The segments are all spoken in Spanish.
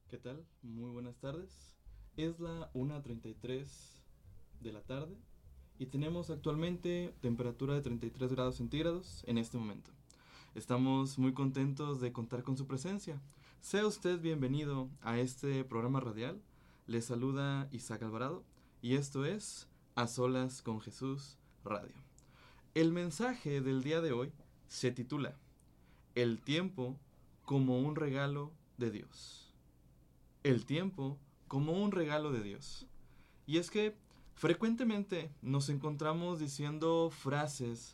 ¿Qué tal? Muy buenas tardes. Es la 1:33 de la tarde y tenemos actualmente temperatura de 33 grados centígrados en este momento. Estamos muy contentos de contar con su presencia. Sea usted bienvenido a este programa radial. Le saluda Isaac Alvarado y esto es A Solas con Jesús Radio. El mensaje del día de hoy se titula El tiempo como un regalo de Dios. El tiempo como un regalo de Dios. Y es que frecuentemente nos encontramos diciendo frases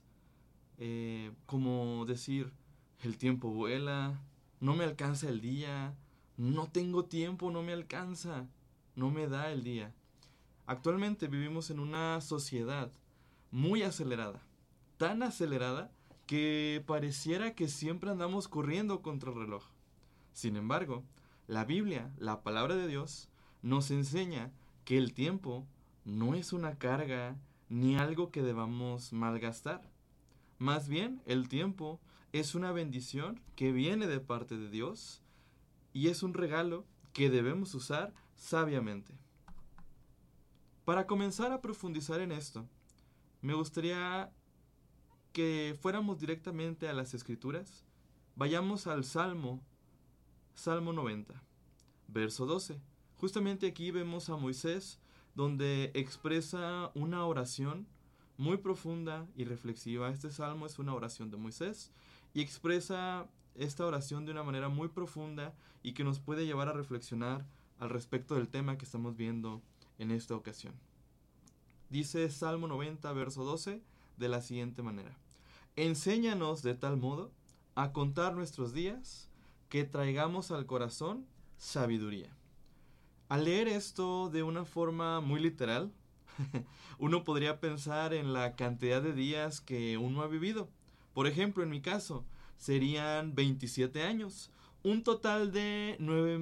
como decir, el tiempo vuela, no me alcanza el día, no tengo tiempo, no me alcanza, no me da el día. Actualmente vivimos en una sociedad muy acelerada, tan acelerada que pareciera que siempre andamos corriendo contra el reloj. Sin embargo, la Biblia, la palabra de Dios, nos enseña que el tiempo no es una carga ni algo que debamos malgastar. Más bien, el tiempo es una bendición que viene de parte de Dios y es un regalo que debemos usar sabiamente. Para comenzar a profundizar en esto, me gustaría que fuéramos directamente a las Escrituras. Vayamos al Salmo 90. Verso 12. Justamente aquí vemos a Moisés donde expresa una oración muy profunda y reflexiva. Este salmo es una oración de Moisés y expresa esta oración de una manera muy profunda y que nos puede llevar a reflexionar al respecto del tema que estamos viendo en esta ocasión. Dice Salmo 90, verso 12, de la siguiente manera. Enséñanos de tal modo a contar nuestros días que traigamos al corazón sabiduría. Al leer esto de una forma muy literal, uno podría pensar en la cantidad de días que uno ha vivido. Por ejemplo, en mi caso, serían 27 años, un total de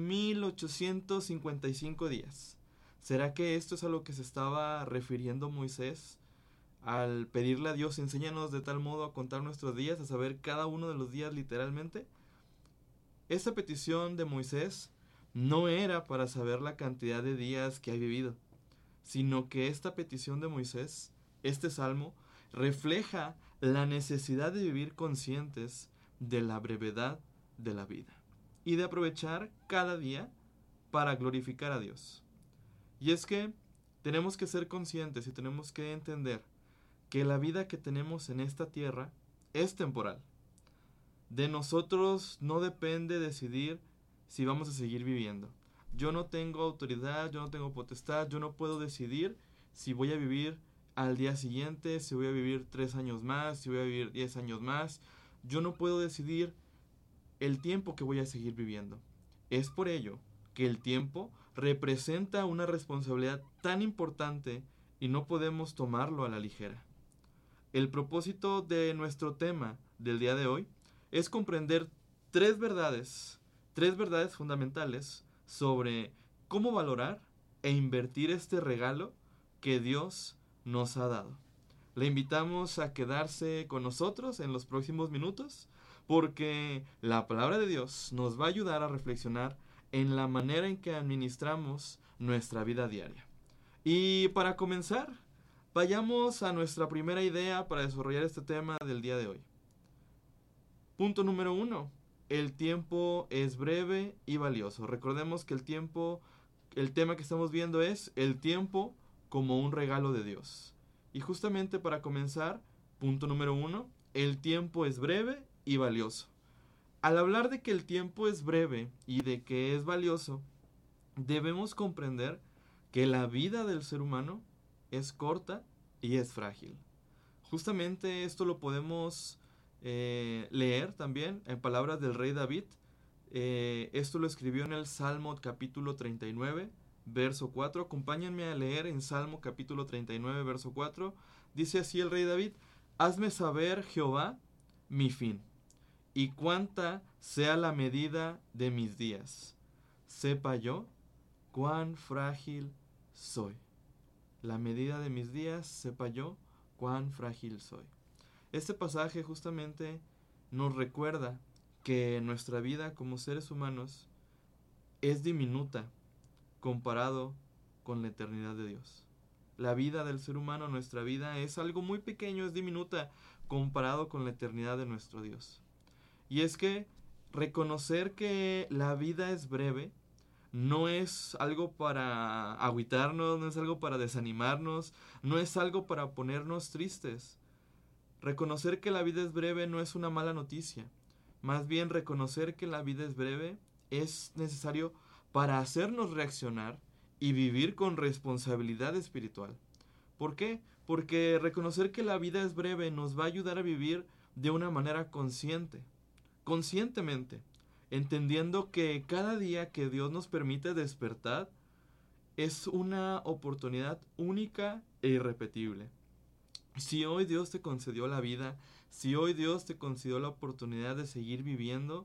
9,855 días. ¿Será que esto es a lo que se estaba refiriendo Moisés al pedirle a Dios, enséñanos de tal modo a contar nuestros días, a saber cada uno de los días literalmente? Esta petición de Moisés no era para saber la cantidad de días que ha vivido, sino que esta petición de Moisés, este salmo, refleja la necesidad de vivir conscientes de la brevedad de la vida y de aprovechar cada día para glorificar a Dios. Y es que tenemos que ser conscientes y tenemos que entender que la vida que tenemos en esta tierra es temporal. De nosotros no depende decidir si vamos a seguir viviendo. Yo no tengo autoridad, yo no tengo potestad, yo no puedo decidir si voy a vivir al día siguiente, si voy a vivir 3 años más, si voy a vivir 10 años más. Yo no puedo decidir el tiempo que voy a seguir viviendo. Es por ello que el tiempo representa una responsabilidad tan importante y no podemos tomarlo a la ligera. El propósito de nuestro tema del día de hoy es comprender tres verdades, tres verdades fundamentales sobre cómo valorar e invertir este regalo que Dios nos ha dado. Le invitamos a quedarse con nosotros en los próximos minutos porque la palabra de Dios nos va a ayudar a reflexionar en la manera en que administramos nuestra vida diaria. Y para comenzar, vayamos a nuestra primera idea para desarrollar este tema del día de hoy. Punto número 1. El tiempo es breve y valioso. Recordemos que el tema que estamos viendo es el tiempo como un regalo de Dios. Y justamente para comenzar, punto número 1, el tiempo es breve y valioso. Al hablar de que el tiempo es breve y de que es valioso, debemos comprender que la vida del ser humano es corta y es frágil. Justamente esto lo podemos leer también en palabras del rey David. Esto lo escribió en el Salmo capítulo 39, verso 4. Acompáñenme a leer en Salmo capítulo 39, verso 4. Dice así el rey David: Hazme saber, Jehová, mi fin, y cuánta sea la medida de mis días. Sepa yo cuán frágil soy. La medida de mis días, sepa yo cuán frágil soy. Este pasaje justamente nos recuerda que nuestra vida como seres humanos es diminuta comparado con la eternidad de Dios. La vida del ser humano, nuestra vida, es algo muy pequeño, es diminuta comparado con la eternidad de nuestro Dios. Y es que reconocer que la vida es breve no es algo para agüitarnos, no es algo para desanimarnos, no es algo para ponernos tristes. Reconocer que la vida es breve no es una mala noticia. Más bien, reconocer que la vida es breve es necesario para hacernos reaccionar y vivir con responsabilidad espiritual. ¿Por qué? Porque reconocer que la vida es breve nos va a ayudar a vivir de una manera conscientemente, entendiendo que cada día que Dios nos permite despertar es una oportunidad única e irrepetible. Si hoy Dios te concedió la vida, si hoy Dios te concedió la oportunidad de seguir viviendo,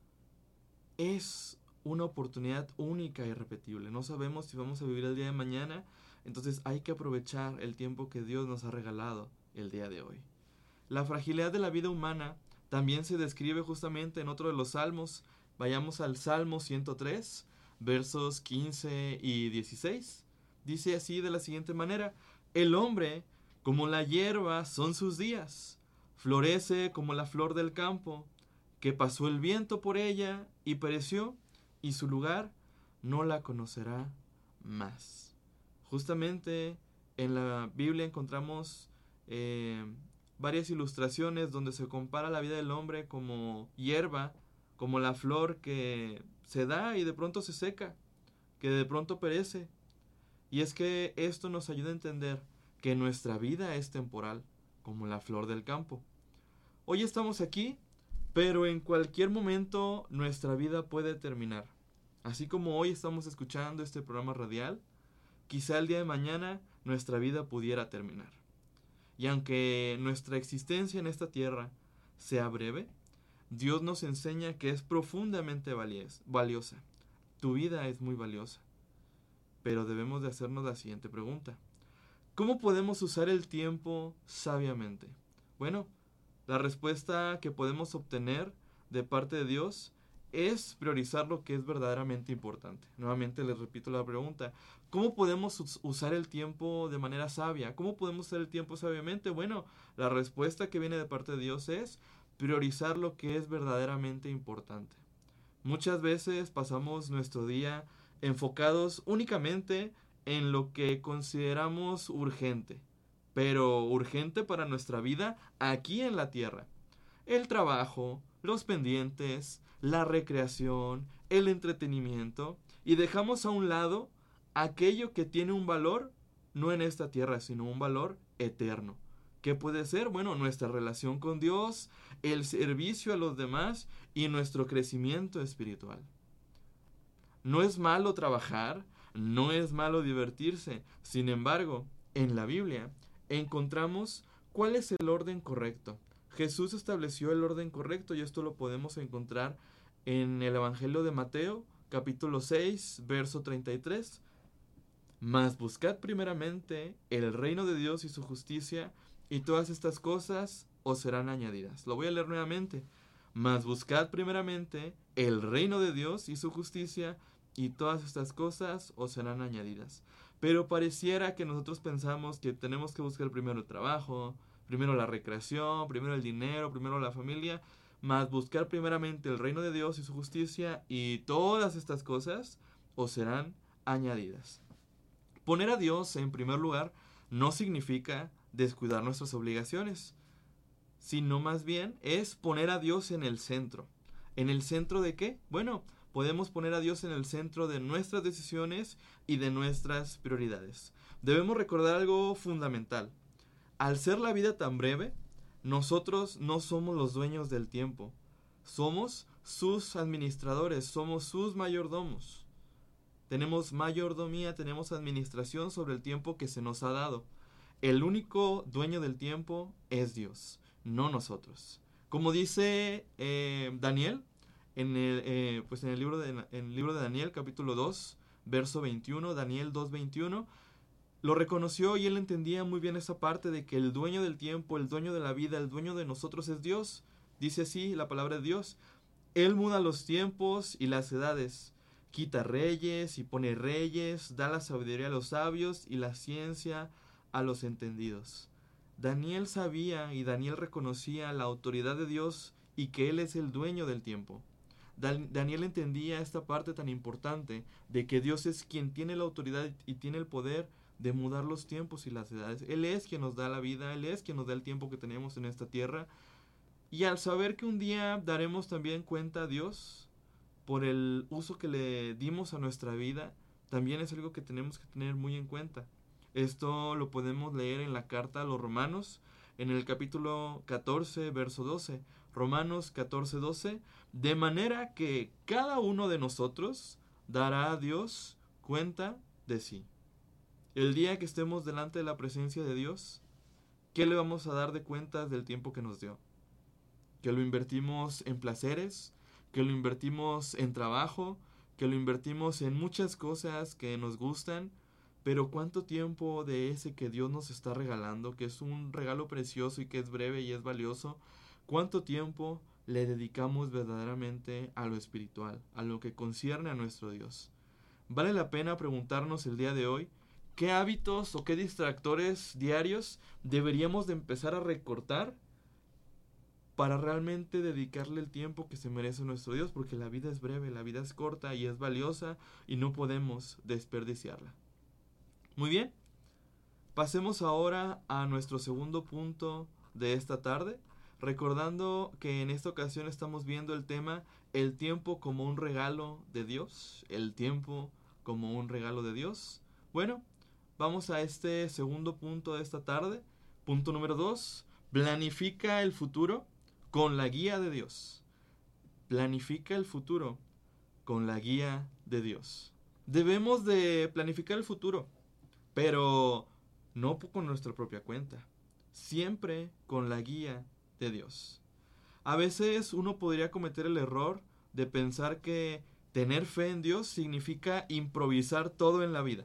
es una oportunidad única e irrepetible. No sabemos si vamos a vivir el día de mañana, entonces hay que aprovechar el tiempo que Dios nos ha regalado el día de hoy. La fragilidad de la vida humana también se describe justamente en otro de los salmos. Vayamos al Salmo 103, versos 15 y 16. Dice así de la siguiente manera: el hombre, como la hierba, son sus días, florece como la flor del campo, que pasó el viento por ella y pereció, y su lugar no la conocerá más. Justamente en la Biblia encontramos varias ilustraciones donde se compara la vida del hombre como hierba, como la flor que se da y de pronto se seca, que de pronto perece. Y es que esto nos ayuda a entender que nuestra vida es temporal, como la flor del campo. Hoy estamos aquí, pero en cualquier momento nuestra vida puede terminar. Así como hoy estamos escuchando este programa radial, quizá el día de mañana nuestra vida pudiera terminar. Y aunque nuestra existencia en esta tierra sea breve, Dios nos enseña que es profundamente valiosa. Tu vida es muy valiosa. Pero debemos de hacernos la siguiente pregunta: ¿cómo podemos usar el tiempo sabiamente? Bueno, la respuesta que podemos obtener de parte de Dios es priorizar lo que es verdaderamente importante. Nuevamente les repito la pregunta: ¿cómo podemos usar el tiempo de manera sabia? ¿Cómo podemos usar el tiempo sabiamente? Bueno, la respuesta que viene de parte de Dios es priorizar lo que es verdaderamente importante. Muchas veces pasamos nuestro día enfocados únicamente en lo que consideramos urgente, pero urgente para nuestra vida aquí en la tierra. El trabajo, los pendientes, la recreación, el entretenimiento, y dejamos a un lado aquello que tiene un valor no en esta tierra, sino un valor eterno. ¿Qué puede ser? Bueno, nuestra relación con Dios, el servicio a los demás y nuestro crecimiento espiritual. No es malo trabajar, no es malo divertirse. Sin embargo, en la Biblia encontramos cuál es el orden correcto. Jesús estableció el orden correcto y esto lo podemos encontrar en el Evangelio de Mateo, capítulo 6, verso 33. Mas buscad primeramente el reino de Dios y su justicia, y todas estas cosas os serán añadidas. Lo voy a leer nuevamente. Mas buscad primeramente el reino de Dios y su justicia, y todas estas cosas os serán añadidas. Pero pareciera que nosotros pensamos que tenemos que buscar primero el trabajo, primero la recreación, primero el dinero, primero la familia, mas buscar primeramente el reino de Dios y su justicia, y todas estas cosas os serán añadidas. Poner a Dios en primer lugar no significa descuidar nuestras obligaciones, sino más bien es poner a Dios en el centro. ¿En el centro de qué? Bueno, podemos poner a Dios en el centro de nuestras decisiones y de nuestras prioridades. Debemos recordar algo fundamental. Al ser la vida tan breve, nosotros no somos los dueños del tiempo. Somos sus administradores, somos sus mayordomos. Tenemos mayordomía, tenemos administración sobre el tiempo que se nos ha dado. El único dueño del tiempo es Dios, no nosotros. Como dice Daniel, en el libro de Daniel, capítulo 2, verso 21, Daniel 2:21, lo reconoció y él entendía muy bien esa parte de que el dueño del tiempo, el dueño de la vida, el dueño de nosotros es Dios. Dice así la palabra de Dios: Él muda los tiempos y las edades. quita reyes y pone reyes, da la sabiduría a los sabios y la ciencia a los entendidos. Daniel sabía y Daniel reconocía la autoridad de Dios y que Él es el dueño del tiempo. Daniel entendía esta parte tan importante de que Dios es quien tiene la autoridad y tiene el poder de mudar los tiempos y las edades. Él es quien nos da la vida, Él es quien nos da el tiempo que tenemos en esta tierra. Y al saber que un día daremos también cuenta a Dios por el uso que le dimos a nuestra vida, también es algo que tenemos que tener muy en cuenta. Esto lo podemos leer en la carta a los Romanos, en el capítulo 14, verso 12. Romanos 14, 12. De manera que cada uno de nosotros dará a Dios cuenta de sí. El día que estemos delante de la presencia de Dios, ¿qué le vamos a dar de cuentas del tiempo que nos dio? ¿Que lo invertimos en placeres? ¿Que lo invertimos en trabajo? ¿Que lo invertimos en muchas cosas que nos gustan? Pero ¿cuánto tiempo de ese que Dios nos está regalando, que es un regalo precioso y que es breve y es valioso, cuánto tiempo le dedicamos verdaderamente a lo espiritual, a lo que concierne a nuestro Dios? Vale la pena preguntarnos el día de hoy, ¿qué hábitos o qué distractores diarios deberíamos de empezar a recortar para realmente dedicarle el tiempo que se merece nuestro Dios? Porque la vida es breve, la vida es corta y es valiosa y no podemos desperdiciarla. Muy bien, pasemos ahora a nuestro segundo punto de esta tarde, recordando que en esta ocasión estamos viendo el tema el tiempo como un regalo de Dios, el tiempo como un regalo de Dios. Bueno, vamos a este segundo punto de esta tarde. Punto número 2, planifica el futuro con la guía de Dios. Planifica el futuro con la guía de Dios. Debemos de planificar el futuro, pero no con nuestra propia cuenta, siempre con la guía de Dios. A veces uno podría cometer el error de pensar que tener fe en Dios significa improvisar todo en la vida.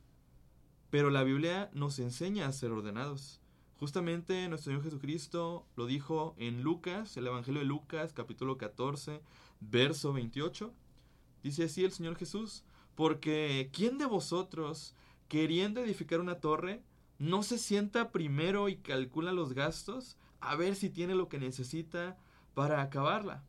Pero la Biblia nos enseña a ser ordenados. Justamente nuestro Señor Jesucristo lo dijo en Lucas, el Evangelio de Lucas, capítulo 14, verso 28. Dice así el Señor Jesús: porque ¿quién de vosotros, queriendo edificar una torre, no se sienta primero y calcula los gastos a ver si tiene lo que necesita para acabarla?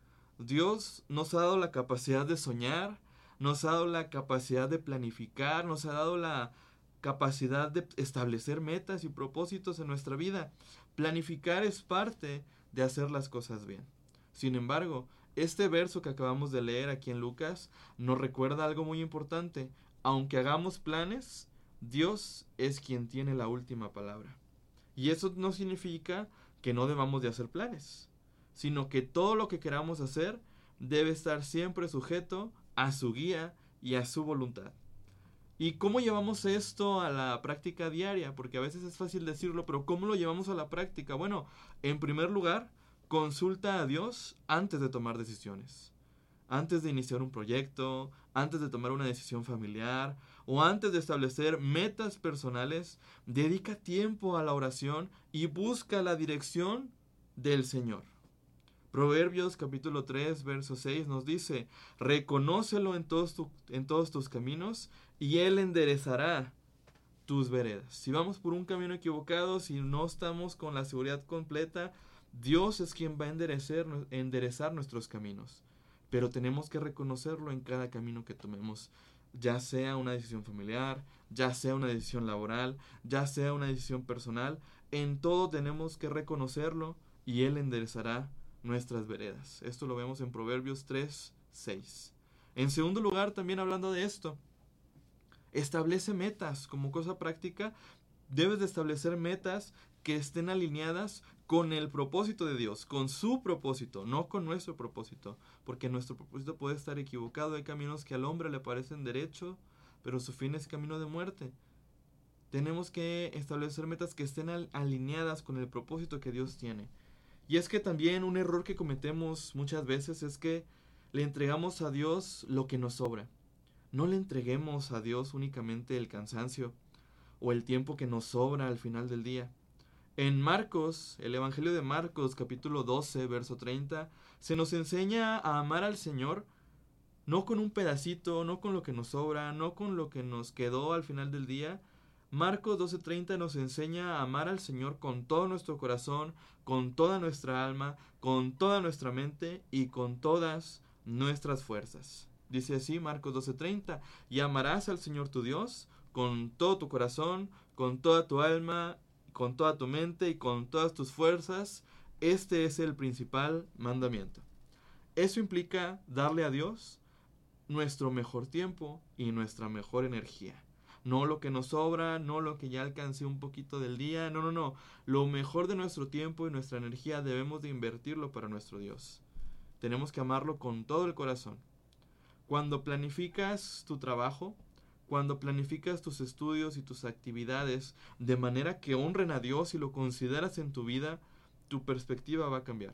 Dios nos ha dado la capacidad de soñar, nos ha dado la capacidad de planificar, nos ha dado la capacidad de establecer metas y propósitos en nuestra vida. Planificar es parte de hacer las cosas bien. Sin embargo, este verso que acabamos de leer aquí en Lucas nos recuerda algo muy importante. Aunque hagamos planes, Dios es quien tiene la última palabra. Y eso no significa que no debamos de hacer planes, sino que todo lo que queramos hacer debe estar siempre sujeto a su guía y a su voluntad. ¿Y cómo llevamos esto a la práctica diaria? Porque a veces es fácil decirlo, pero ¿cómo lo llevamos a la práctica? Bueno, en primer lugar, consulta a Dios antes de tomar decisiones. Antes de iniciar un proyecto, antes de tomar una decisión familiar o antes de establecer metas personales, dedica tiempo a la oración y busca la dirección del Señor. Proverbios capítulo 3, verso 6 nos dice: reconócelo en todos tus caminos y Él enderezará tus veredas. Si vamos por un camino equivocado, si no estamos con la seguridad completa, Dios es quien va a enderezar nuestros caminos. Pero tenemos que reconocerlo en cada camino que tomemos, ya sea una decisión familiar, ya sea una decisión laboral, ya sea una decisión personal. En todo tenemos que reconocerlo y Él enderezará nuestras veredas. Esto lo vemos en Proverbios 3, 6. En segundo lugar, también hablando de esto, establece metas como cosa práctica. Debes de establecer metas que estén alineadas con el propósito de Dios, con su propósito, no con nuestro propósito, porque nuestro propósito puede estar equivocado. Hay caminos que al hombre le parecen derecho, pero su fin es camino de muerte. Tenemos que establecer metas que estén alineadas con el propósito que Dios tiene. Y es que también un error que cometemos muchas veces es que le entregamos a Dios lo que nos sobra. No le entreguemos a Dios únicamente el cansancio o el tiempo que nos sobra al final del día. En Marcos, el Evangelio de Marcos, capítulo 12, verso 30, se nos enseña a amar al Señor no con un pedacito, no con lo que nos sobra, no con lo que nos quedó al final del día. Marcos 12:30 nos enseña a amar al Señor con todo nuestro corazón, con toda nuestra alma, con toda nuestra mente y con todas nuestras fuerzas. Dice así Marcos 12:30, y amarás al Señor tu Dios con todo tu corazón, con toda tu alma, con toda tu mente y con todas tus fuerzas. Este es el principal mandamiento. Eso implica darle a Dios nuestro mejor tiempo y nuestra mejor energía. No lo que nos sobra, no lo que ya alcancé un poquito del día, no. Lo mejor de nuestro tiempo y nuestra energía debemos de invertirlo para nuestro Dios. Tenemos que amarlo con todo el corazón. Cuando planificas tu trabajo, cuando planificas tus estudios y tus actividades de manera que honren a Dios y lo consideras en tu vida, tu perspectiva va a cambiar.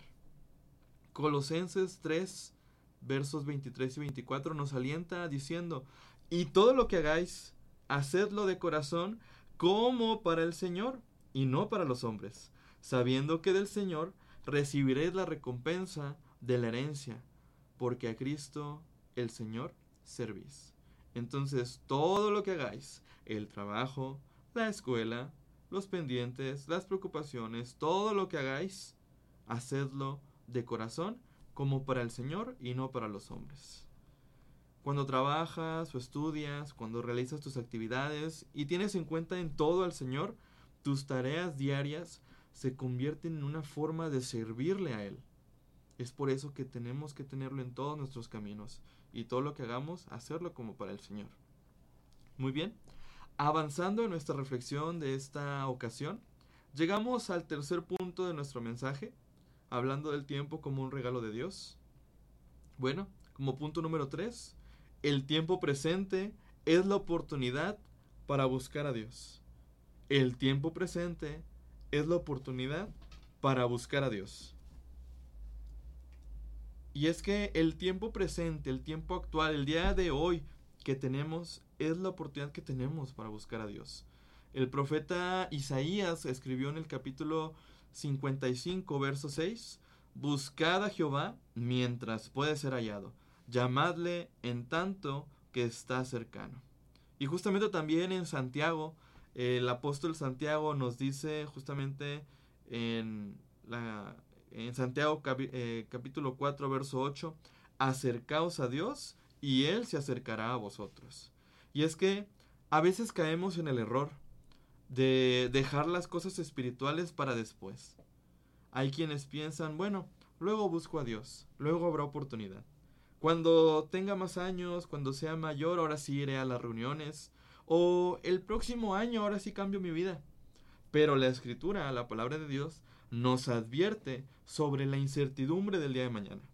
Colosenses 3, versos 23 y 24 nos alienta diciendo, y todo lo que hagáis, hacedlo de corazón como para el Señor y no para los hombres, sabiendo que del Señor recibiréis la recompensa de la herencia, porque a Cristo el Señor servís. Entonces, todo lo que hagáis, el trabajo, la escuela, los pendientes, las preocupaciones, todo lo que hagáis, hacedlo de corazón como para el Señor y no para los hombres. Cuando trabajas o estudias, cuando realizas tus actividades y tienes en cuenta en todo al Señor, tus tareas diarias se convierten en una forma de servirle a Él. Es por eso que tenemos que tenerlo en todos nuestros caminos y todo lo que hagamos, hacerlo como para el Señor. Muy bien, avanzando en nuestra reflexión de esta ocasión, llegamos al tercer punto de nuestro mensaje, hablando del tiempo como un regalo de Dios. Bueno, como punto número 3, el tiempo presente es la oportunidad para buscar a Dios. El tiempo presente es la oportunidad para buscar a Dios. Y es que el tiempo presente, el tiempo actual, el día de hoy que tenemos, es la oportunidad que tenemos para buscar a Dios. El profeta Isaías escribió en el capítulo 55, verso 6, buscad a Jehová mientras puede ser hallado, llamadle en tanto que está cercano. Y justamente también en Santiago, el apóstol Santiago nos dice justamente en Santiago capítulo 4, verso 8, acercaos a Dios y Él se acercará a vosotros. Y es que a veces caemos en el error de dejar las cosas espirituales para después. Hay quienes piensan, bueno, luego busco a Dios, luego habrá oportunidad. Cuando tenga más años, cuando sea mayor, ahora sí iré a las reuniones. O el próximo año, ahora sí cambio mi vida. Pero la Escritura, la palabra de Dios, nos advierte sobre la incertidumbre del día de mañana.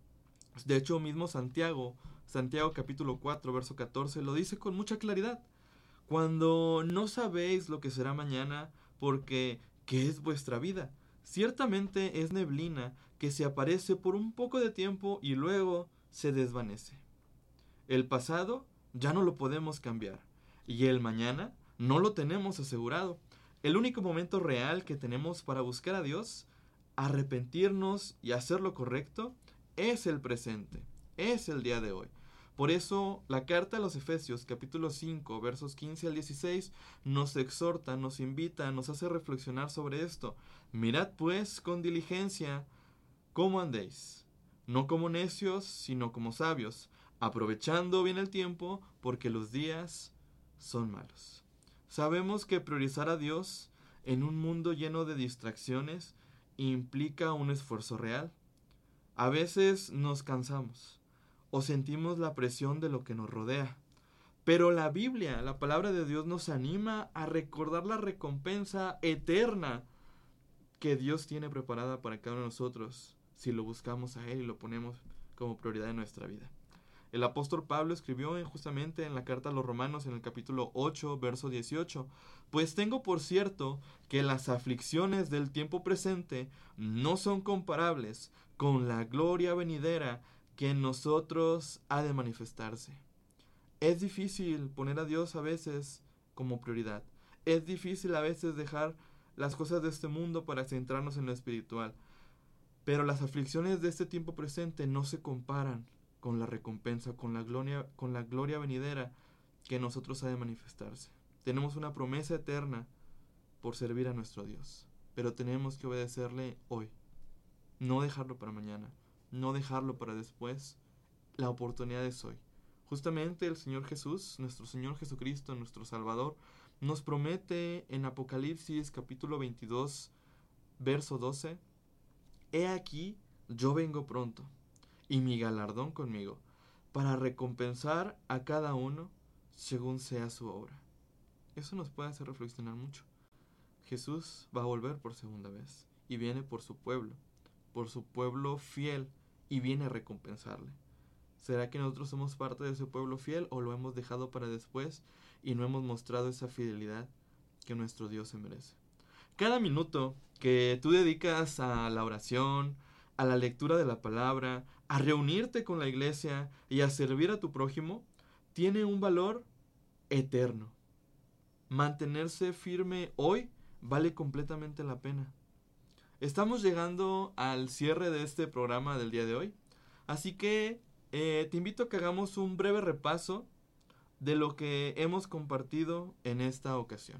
De hecho, mismo Santiago capítulo 4, verso 14, lo dice con mucha claridad. Cuando no sabéis lo que será mañana, porque ¿qué es vuestra vida? Ciertamente es neblina que se aparece por un poco de tiempo y luego se desvanece. El pasado ya no lo podemos cambiar y el mañana no lo tenemos asegurado. El único momento real que tenemos para buscar a Dios, arrepentirnos y hacer lo correcto, es el presente, es el día de hoy. Por eso la carta a los Efesios capítulo 5 versos 15 al 16 nos exhorta, nos invita, nos hace reflexionar sobre esto. Mirad pues con diligencia cómo andéis, no como necios, sino como sabios, aprovechando bien el tiempo, porque los días son malos. Sabemos que priorizar a Dios en un mundo lleno de distracciones implica un esfuerzo real. A veces nos cansamos o sentimos la presión de lo que nos rodea. Pero la Biblia, la palabra de Dios, nos anima a recordar la recompensa eterna que Dios tiene preparada para cada uno de nosotros si lo buscamos a Él y lo ponemos como prioridad en nuestra vida. El apóstol Pablo escribió justamente en la carta a los Romanos en el capítulo 8, verso 18, pues tengo por cierto que las aflicciones del tiempo presente no son comparables con la gloria venidera que en nosotros ha de manifestarse. Es difícil poner a Dios a veces como prioridad. Es difícil a veces dejar las cosas de este mundo para centrarnos en lo espiritual. Pero las aflicciones de este tiempo presente no se comparan con la recompensa, con la gloria venidera que en nosotros ha de manifestarse. Tenemos una promesa eterna por servir a nuestro Dios, pero tenemos que obedecerle hoy, no dejarlo para mañana, no dejarlo para después. La oportunidad es hoy. Justamente el Señor Jesús, nuestro Señor Jesucristo, nuestro Salvador, nos promete en Apocalipsis capítulo 22, verso 12, He aquí, yo vengo pronto, y mi galardón conmigo, para recompensar a cada uno según sea su obra. Eso nos puede hacer reflexionar mucho. Jesús va a volver por segunda vez, y viene por su pueblo fiel, y viene a recompensarle. ¿Será que nosotros somos parte de ese pueblo fiel o lo hemos dejado para después y no hemos mostrado esa fidelidad que nuestro Dios se merece? Cada minuto que tú dedicas a la oración, a la lectura de la palabra, a reunirte con la iglesia y a servir a tu prójimo, tiene un valor eterno. Mantenerse firme hoy vale completamente la pena. Estamos llegando al cierre de este programa del día de hoy, así que te invito a que hagamos un breve repaso de lo que hemos compartido en esta ocasión.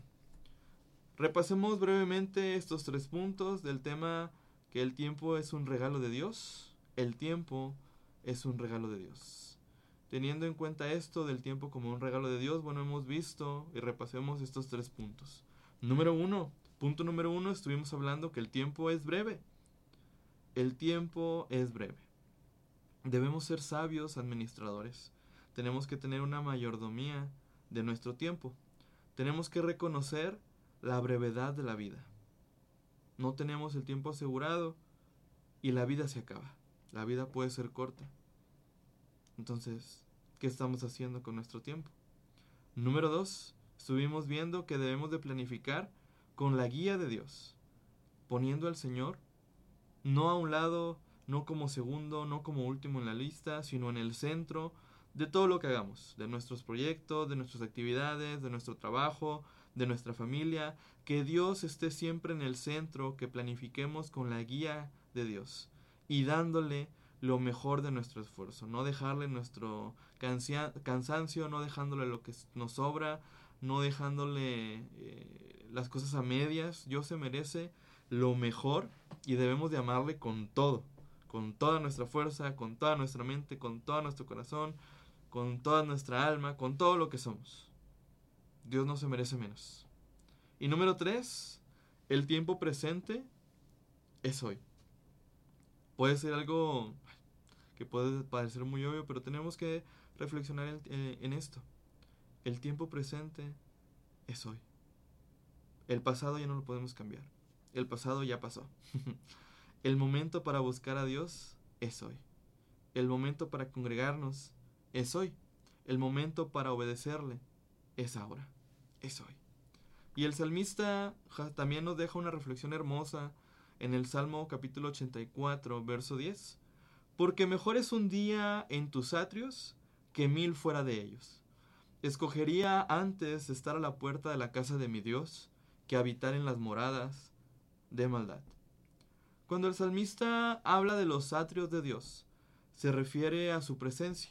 Repasemos brevemente estos 3 puntos del tema que el tiempo es un regalo de Dios. El tiempo es un regalo de Dios. Teniendo en cuenta esto del tiempo como un regalo de Dios, bueno, hemos visto y repasemos estos 3 puntos. Punto número 1, estuvimos hablando que el tiempo es breve. El tiempo es breve. Debemos ser sabios administradores. Tenemos que tener una mayordomía de nuestro tiempo. Tenemos que reconocer la brevedad de la vida. No tenemos el tiempo asegurado y la vida se acaba. La vida puede ser corta. Entonces, ¿qué estamos haciendo con nuestro tiempo? Número 2, estuvimos viendo que debemos de planificar con la guía de Dios, poniendo al Señor no a un lado, no como segundo, no como último en la lista, sino en el centro de todo lo que hagamos, de nuestros proyectos, de nuestras actividades, de nuestro trabajo, de nuestra familia. Que Dios esté siempre en el centro, que planifiquemos con la guía de Dios y dándole lo mejor de nuestro esfuerzo, no dejarle nuestro cansancio, no dejándole lo que nos sobra, no dejándole las cosas a medias. Dios se merece lo mejor y debemos de amarle con todo, con toda nuestra fuerza, con toda nuestra mente, con todo nuestro corazón, con toda nuestra alma, con todo lo que somos. Dios no se merece menos. Y número 3, el tiempo presente es hoy. Puede ser algo que puede parecer muy obvio, pero tenemos que reflexionar en esto. El tiempo presente es hoy. El pasado ya no lo podemos cambiar. El pasado ya pasó. El momento para buscar a Dios es hoy. El momento para congregarnos es hoy. El momento para obedecerle es ahora. Es hoy. Y el salmista también nos deja una reflexión hermosa en el Salmo capítulo 84, verso 10. Porque mejor es un día en tus atrios que 1000 fuera de ellos. Escogería antes estar a la puerta de la casa de mi Dios que habitar en las moradas de maldad. Cuando el salmista habla de los atrios de Dios, se refiere a su presencia.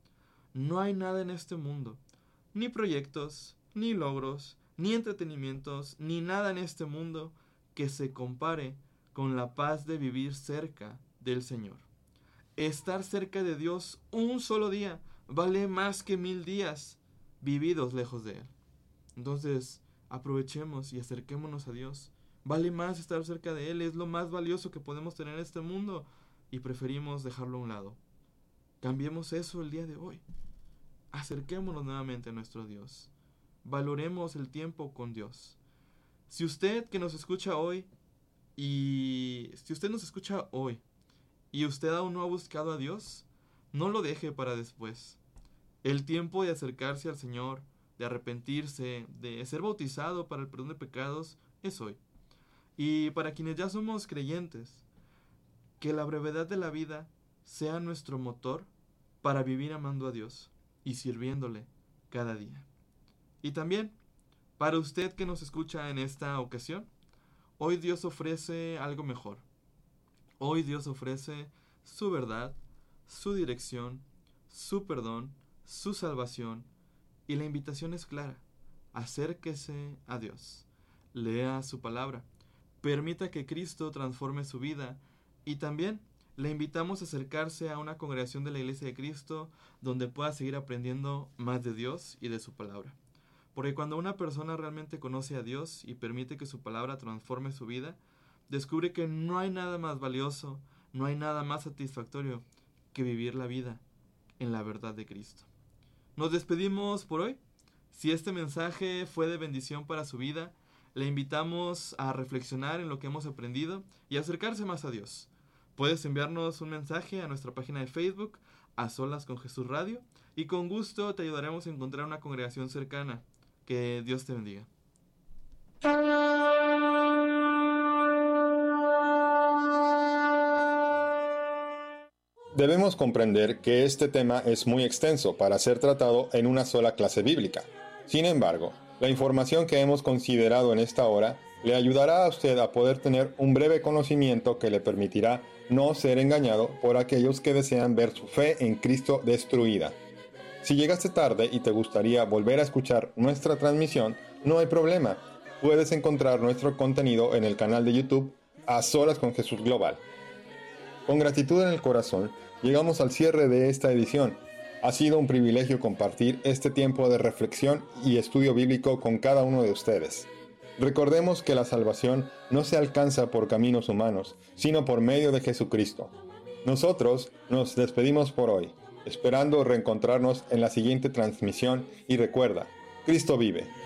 No hay nada en este mundo, ni proyectos, ni logros, ni entretenimientos, ni nada en este mundo que se compare con la paz de vivir cerca del Señor. Estar cerca de Dios un solo día vale más que 1000 días vividos lejos de Él. Entonces, aprovechemos y acerquémonos a Dios. Vale más estar cerca de Él, es lo más valioso que podemos tener en este mundo y preferimos dejarlo a un lado. Cambiemos eso el día de hoy. Acerquémonos nuevamente a nuestro Dios. Valoremos el tiempo con Dios. Si usted que nos escucha hoy y usted aún no ha buscado a Dios, no lo deje para después. El tiempo de acercarse al Señor, de arrepentirse, de ser bautizado para el perdón de pecados, es hoy. Y para quienes ya somos creyentes, que la brevedad de la vida sea nuestro motor para vivir amando a Dios y sirviéndole cada día. Y también, para usted que nos escucha en esta ocasión, hoy Dios ofrece algo mejor. Hoy Dios ofrece su verdad, su dirección, su perdón, su salvación, y la invitación es clara: acérquese a Dios, lea su palabra, permita que Cristo transforme su vida, y también le invitamos a acercarse a una congregación de la Iglesia de Cristo donde pueda seguir aprendiendo más de Dios y de su palabra. Porque cuando una persona realmente conoce a Dios y permite que su palabra transforme su vida, descubre que no hay nada más valioso, no hay nada más satisfactorio que vivir la vida en la verdad de Cristo. Nos despedimos por hoy. Si este mensaje fue de bendición para su vida, le invitamos a reflexionar en lo que hemos aprendido y acercarse más a Dios. Puedes enviarnos un mensaje a nuestra página de Facebook, A Solas con Jesús Radio, y con gusto te ayudaremos a encontrar una congregación cercana. Que Dios te bendiga. Debemos comprender que este tema es muy extenso para ser tratado en una sola clase bíblica. Sin embargo, la información que hemos considerado en esta hora le ayudará a usted a poder tener un breve conocimiento que le permitirá no ser engañado por aquellos que desean ver su fe en Cristo destruida. Si llegaste tarde y te gustaría volver a escuchar nuestra transmisión, no hay problema. Puedes encontrar nuestro contenido en el canal de YouTube A Solas con Jesús Global. Con gratitud en el corazón, llegamos al cierre de esta edición. Ha sido un privilegio compartir este tiempo de reflexión y estudio bíblico con cada uno de ustedes. Recordemos que la salvación no se alcanza por caminos humanos, sino por medio de Jesucristo. Nosotros nos despedimos por hoy, esperando reencontrarnos en la siguiente transmisión, y recuerda, Cristo vive.